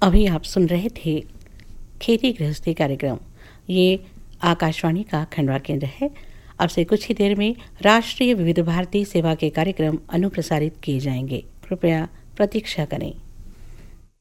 अभी आप सुन रहे थे खेती गृहस्थी कार्यक्रम। ये आकाशवाणी का खंडवा केंद्र है। अब से कुछ ही देर में राष्ट्रीय विविध भारती सेवा के कार्यक्रम अनुप्रसारित किए जाएंगे। कृपया प्रतीक्षा करें।